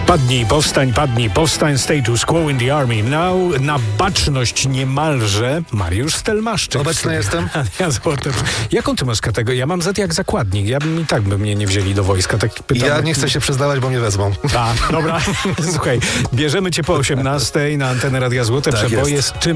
Padnij, powstań, status quo in the army. Now, na baczność niemalże Mariusz Stelmaszczyk. Obecny jestem. Ja złote. Jaką ty masz kategorię? Ja mam Z jak zakładnik. I tak by mnie nie wzięli do wojska. Tak pytam, Ja nie chcę się przyznawać, bo mnie wezmą. Dobra. Słuchaj, bierzemy cię po 18:00 na antenę Radia Złote Tak Przeboje. jest. Z czym